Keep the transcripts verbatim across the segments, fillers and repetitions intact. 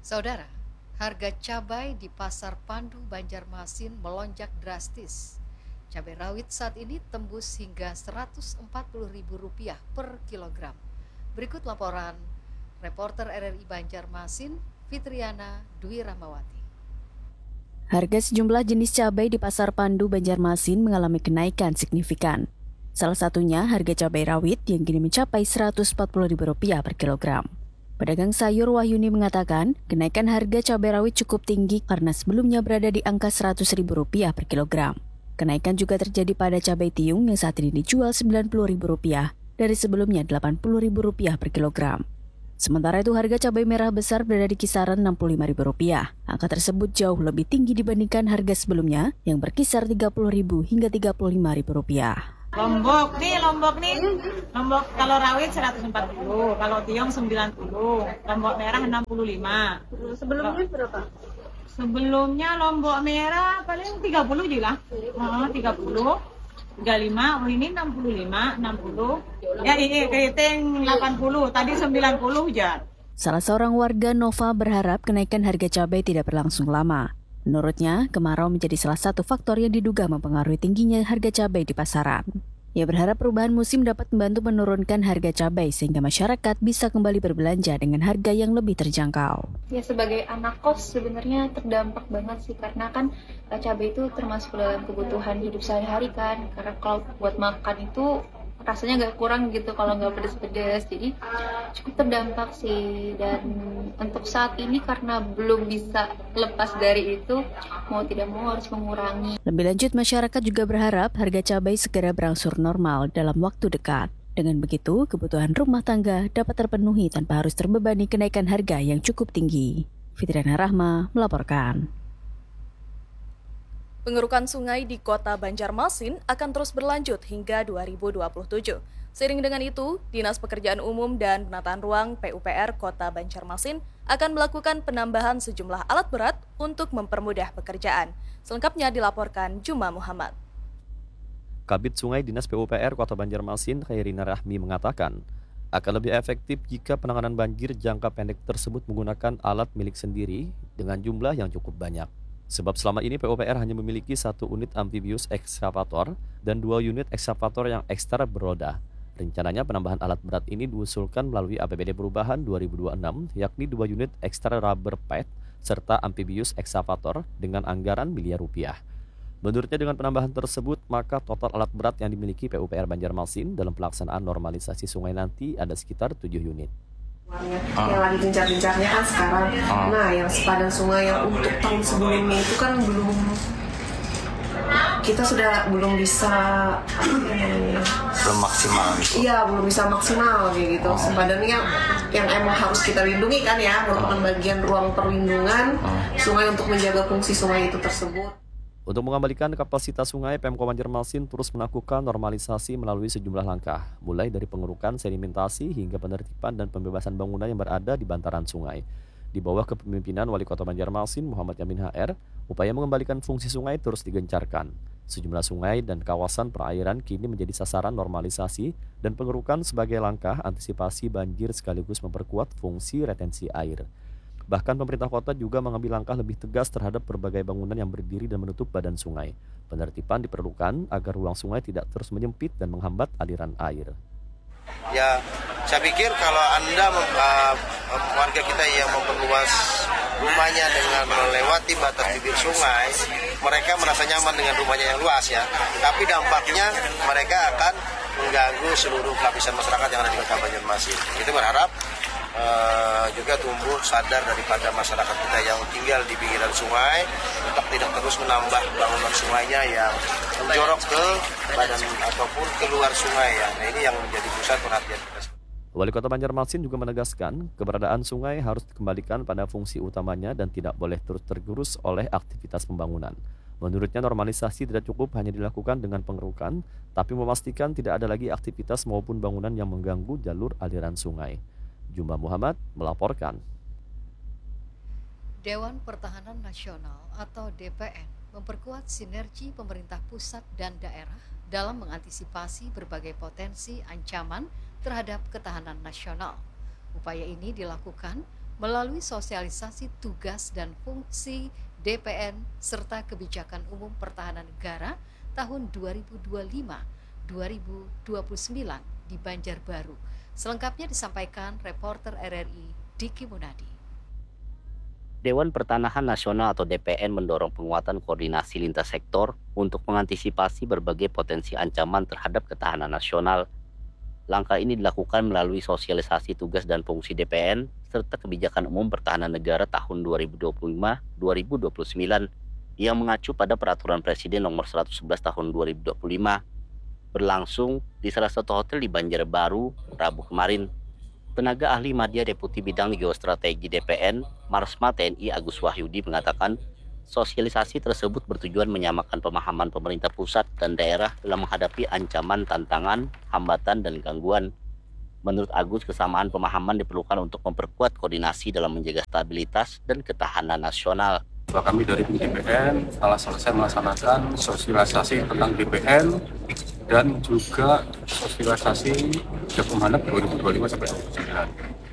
Saudara, harga cabai di Pasar Pandu Banjarmasin melonjak drastis. Cabai rawit saat ini tembus hingga seratus empat puluh ribu rupiah per kilogram. Berikut laporan reporter R R I Banjarmasin, Fitriana Dwi Rahmawati. Harga sejumlah jenis cabai di Pasar Pandu Banjarmasin mengalami kenaikan signifikan. Salah satunya harga cabai rawit yang kini mencapai seratus empat puluh ribu rupiah per kilogram. Pedagang sayur Wahyuni mengatakan, kenaikan harga cabai rawit cukup tinggi karena sebelumnya berada di angka seratus ribu rupiah per kilogram. Kenaikan juga terjadi pada cabai tiung yang saat ini dijual sembilan puluh ribu rupiah dari sebelumnya delapan puluh ribu rupiah per kilogram. Sementara itu harga cabai merah besar berada di kisaran enam puluh lima ribu rupiah. Angka tersebut jauh lebih tinggi dibandingkan harga sebelumnya yang berkisar tiga puluh ribu hingga tiga puluh lima ribu rupiah. Lombok nih, Lombok nih, Lombok kalau rawit seratus empat puluh, kalau tiong sembilan puluh, Lombok merah enam puluh lima. Sebelumnya berapa? Sebelumnya Lombok merah paling tiga puluh juga. Oh, tiga puluh, tiga puluh lima, oh ini enam puluh lima, enam puluh. Ya ini keriting delapan puluh, tadi sembilan puluh aja. Salah seorang warga Nova berharap kenaikan harga cabai tidak berlangsung lama. Menurutnya, kemarau menjadi salah satu faktor yang diduga mempengaruhi tingginya harga cabai di pasaran. Ia berharap perubahan musim dapat membantu menurunkan harga cabai sehingga masyarakat bisa kembali berbelanja dengan harga yang lebih terjangkau. Ya sebagai anak kos sebenarnya terdampak banget sih karena kan cabai itu termasuk dalam kebutuhan hidup sehari-hari kan. Karena kalau buat makan itu rasanya nggak kurang gitu kalau nggak pedes-pedes, jadi cukup terdampak sih. Dan untuk saat ini karena belum bisa lepas dari itu, mau tidak mau harus mengurangi. Lebih lanjut, masyarakat juga berharap harga cabai segera berangsur normal dalam waktu dekat. Dengan begitu, kebutuhan rumah tangga dapat terpenuhi tanpa harus terbebani kenaikan harga yang cukup tinggi. Fitriana Rahma melaporkan. Pengerukan sungai di kota Banjarmasin akan terus berlanjut hingga dua ribu dua puluh tujuh. Seiring dengan itu, Dinas Pekerjaan Umum dan Penataan Ruang P U P R Kota Banjarmasin akan melakukan penambahan sejumlah alat berat untuk mempermudah pekerjaan. Selengkapnya dilaporkan Juma Muhammad. Kabid Sungai Dinas P U P R Kota Banjarmasin, Khairina Rahmi mengatakan, akan lebih efektif jika penanganan banjir jangka pendek tersebut menggunakan alat milik sendiri dengan jumlah yang cukup banyak. Sebab selama ini P U P R hanya memiliki satu unit amphibious ekskavator dan dua unit ekskavator yang ekstra beroda. Rencananya penambahan alat berat ini diusulkan melalui A P B D perubahan dua ribu dua puluh enam, yakni dua unit ekstra rubber pad serta amphibious ekskavator dengan anggaran miliar rupiah. Menurutnya dengan penambahan tersebut, maka total alat berat yang dimiliki P U P R Banjarmasin dalam pelaksanaan normalisasi sungai nanti ada sekitar tujuh unit. Yang oh. lagi gencar-gencarnya kan sekarang. Oh. Nah, yang sepadan sungai yang untuk tahun sebelumnya itu kan belum, kita sudah belum bisa belum maksimal gitu. Iya, belum bisa maksimal kayak gitu. Oh. Sepadannya yang emang harus kita lindungi kan ya, merupakan oh. bagian ruang perlindungan oh. sungai untuk menjaga fungsi sungai itu tersebut. Untuk mengembalikan kapasitas sungai, Pemko Banjarmasin terus melakukan normalisasi melalui sejumlah langkah, mulai dari pengerukan sedimentasi hingga penertiban dan pembebasan bangunan yang berada di bantaran sungai. Di bawah kepemimpinan Wali Kota Banjarmasin, Muhammad Yamin H R, upaya mengembalikan fungsi sungai terus digencarkan. Sejumlah sungai dan kawasan perairan kini menjadi sasaran normalisasi dan pengerukan sebagai langkah antisipasi banjir sekaligus memperkuat fungsi retensi air. Bahkan pemerintah kota juga mengambil langkah lebih tegas terhadap berbagai bangunan yang berdiri dan menutup badan sungai. Penertiban diperlukan agar ruang sungai tidak terus menyempit dan menghambat aliran air. Ya, saya pikir kalau Anda uh, warga kita yang memperluas rumahnya dengan melewati batas bibir sungai, mereka merasa nyaman dengan rumahnya yang luas ya. Tapi dampaknya mereka akan mengganggu seluruh lapisan masyarakat yang ada di Kota Banjarmasin. Kita berharap Uh, juga tumbuh sadar daripada masyarakat kita yang tinggal di pinggiran sungai untuk tidak terus menambah bangunan sungainya yang menjorok ke badan ataupun keluar sungai ya. Nah, ini yang menjadi pusat perhatian kita. Wali Kota Banjarmasin juga menegaskan keberadaan sungai harus dikembalikan pada fungsi utamanya dan tidak boleh terus tergerus oleh aktivitas pembangunan. Menurutnya normalisasi tidak cukup hanya dilakukan dengan pengerukan, tapi memastikan tidak ada lagi aktivitas maupun bangunan yang mengganggu jalur aliran sungai. Juma Muhammad melaporkan. Dewan Pertahanan Nasional atau D P N memperkuat sinergi pemerintah pusat dan daerah dalam mengantisipasi berbagai potensi ancaman terhadap ketahanan nasional. Upaya ini dilakukan melalui sosialisasi tugas dan fungsi D P N serta kebijakan umum pertahanan negara tahun dua ribu dua puluh lima dua ribu dua puluh sembilan di Banjarbaru. Selengkapnya disampaikan reporter R R I Diki Munadi. Dewan Pertanahan Nasional atau D P N mendorong penguatan koordinasi lintas sektor untuk mengantisipasi berbagai potensi ancaman terhadap ketahanan nasional. Langkah ini dilakukan melalui sosialisasi tugas dan fungsi D P N serta kebijakan umum pertahanan negara tahun dua ribu dua puluh lima dua ribu dua puluh sembilan yang mengacu pada Peraturan Presiden Nomor seratus sebelas Tahun dua ribu dua puluh lima, berlangsung di salah satu hotel di Banjarbaru Rabu kemarin. Tenaga ahli Madya Deputi Bidang Geostrategi D P N, Marsma T N I Agus Wahyudi mengatakan, sosialisasi tersebut bertujuan menyamakan pemahaman pemerintah pusat dan daerah dalam menghadapi ancaman, tantangan, hambatan, dan gangguan. Menurut Agus, kesamaan pemahaman diperlukan untuk memperkuat koordinasi dalam menjaga stabilitas dan ketahanan nasional. Kami dari D P N telah selesai melaksanakan sosialisasi tentang D P N dan juga sosialisasi Jakumanak dua ribu dua puluh lima sampai dua ribu dua puluh sembilan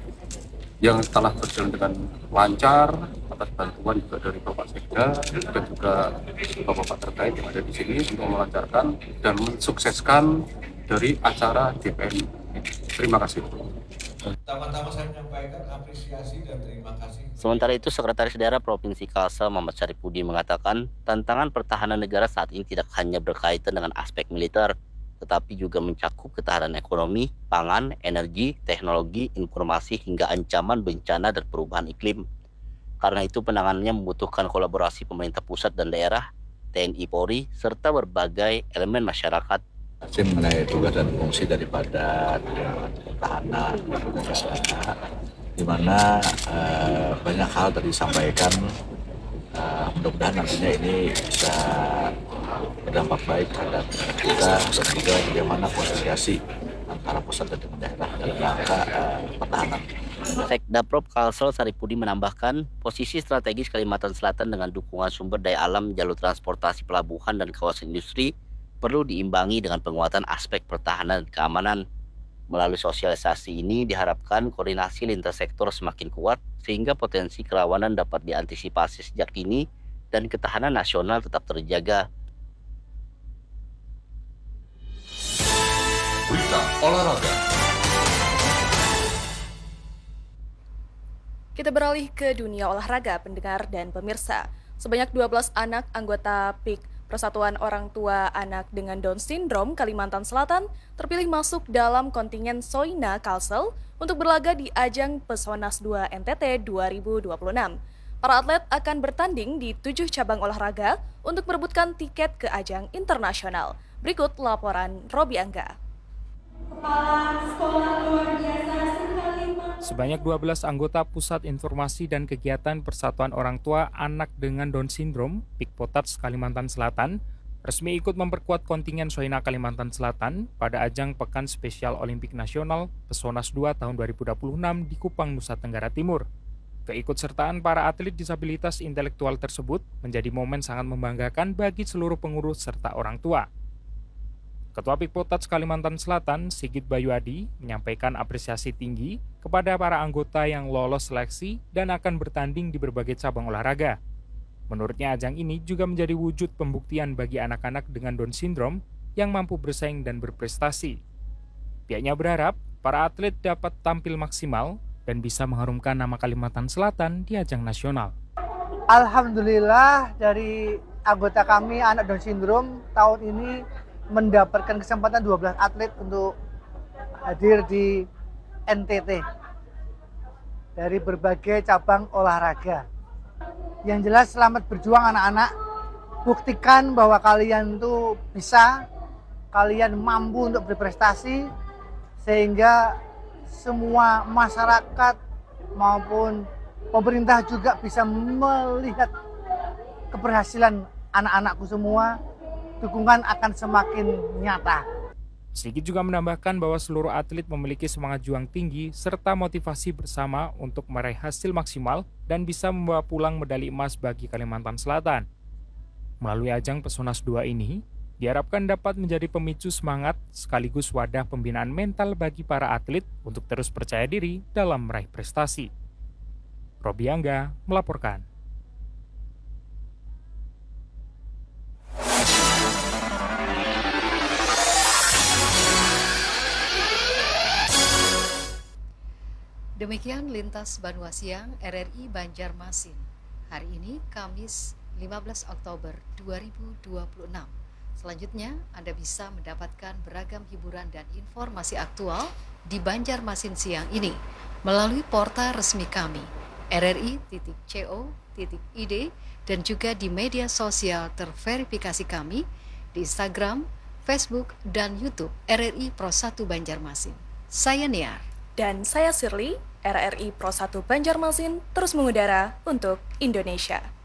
yang telah berjalan dengan lancar atas bantuan juga dari Bapak Sekda dan juga Bapak-bapak terkait yang ada di sini untuk melancarkan dan mensukseskan dari acara D P N. Terima kasih. Pertama-tama saya menyampaikan apresiasi dan terima kasih. Sementara itu, Sekretaris Daerah Provinsi Kalsel Muhammad Syarifudin mengatakan tantangan pertahanan negara saat ini tidak hanya berkaitan dengan aspek militer, tetapi juga mencakup ketahanan ekonomi, pangan, energi, teknologi, informasi, hingga ancaman bencana dan perubahan iklim. Karena itu penanganannya membutuhkan kolaborasi pemerintah pusat dan daerah, T N I Polri, serta berbagai elemen masyarakat. Masih mengenai tugas dan fungsi daripada pertahanan negara, di mana uh, banyak hal tadi disampaikan. Uh, mudah-mudahan nantinya ini bisa berdampak baik terhadap kita, dan juga bagaimana komunikasi antara pusat dan daerah dalam rangka uh, pertahanan. Sekda Prop Kalsel Syarifudin menambahkan, posisi strategis Kalimantan Selatan dengan dukungan sumber daya alam, jalur transportasi, pelabuhan, dan kawasan industri perlu diimbangi dengan penguatan aspek pertahanan dan keamanan. Melalui sosialisasi ini diharapkan koordinasi lintas sektor semakin kuat sehingga potensi kerawanan dapat diantisipasi sejak dini dan ketahanan nasional tetap terjaga. Berita olahraga. Kita beralih ke dunia olahraga, pendengar dan pemirsa. Sebanyak dua belas anak anggota P I K Persatuan Orang Tua Anak dengan Down Syndrome Kalimantan Selatan terpilih masuk dalam kontingen Soina Kalsel untuk berlaga di ajang Pesonas dua N T T dua ribu dua puluh enam. Para atlet akan bertanding di tujuh cabang olahraga untuk merebutkan tiket ke ajang internasional. Berikut laporan Robi Angga. Kepala Sekolah Luar Biasa Sebanyak dua belas anggota Pusat Informasi dan Kegiatan Persatuan Orang Tua Anak dengan Down Syndrome P I K Potats Kalimantan Selatan resmi ikut memperkuat kontingen Soina Kalimantan Selatan pada ajang Pekan Spesial Olimpik Nasional Pesonas dua tahun dua ribu dua puluh enam di Kupang, Nusa Tenggara Timur. Keikutsertaan para atlet disabilitas intelektual tersebut menjadi momen sangat membanggakan bagi seluruh pengurus serta orang tua. Ketua P I K Potats Kalimantan Selatan, Sigit Bayuadi, menyampaikan apresiasi tinggi kepada para anggota yang lolos seleksi dan akan bertanding di berbagai cabang olahraga. Menurutnya, ajang ini juga menjadi wujud pembuktian bagi anak-anak dengan Down Syndrome yang mampu bersaing dan berprestasi. Pihaknya berharap para atlet dapat tampil maksimal dan bisa mengharumkan nama Kalimantan Selatan di ajang nasional. Alhamdulillah, dari anggota kami anak Down Syndrome tahun ini mendapatkan kesempatan dua belas atlet untuk hadir di N T T dari berbagai cabang olahraga. Yang jelas selamat berjuang anak-anak, buktikan bahwa kalian tuh bisa, kalian mampu untuk berprestasi sehingga semua masyarakat maupun pemerintah juga bisa melihat keberhasilan anak-anakku semua. Dukungan akan semakin nyata. Sigit juga menambahkan bahwa seluruh atlet memiliki semangat juang tinggi serta motivasi bersama untuk meraih hasil maksimal dan bisa membawa pulang medali emas bagi Kalimantan Selatan. Melalui ajang Pesonas dua ini, diharapkan dapat menjadi pemicu semangat sekaligus wadah pembinaan mental bagi para atlet untuk terus percaya diri dalam meraih prestasi. Robi Angga melaporkan. Demikian Lintas Banua Siang R R I Banjarmasin. Hari ini Kamis lima belas Oktober dua ribu dua puluh enam. Selanjutnya Anda bisa mendapatkan beragam hiburan dan informasi aktual di Banjarmasin siang ini melalui portal resmi kami r r i titik co titik i d dan juga di media sosial terverifikasi kami di Instagram, Facebook, dan YouTube R R I Pro satu Banjarmasin. Saya Niar. Dan saya Shirley. R R I Pro satu Banjarmasin terus mengudara untuk Indonesia.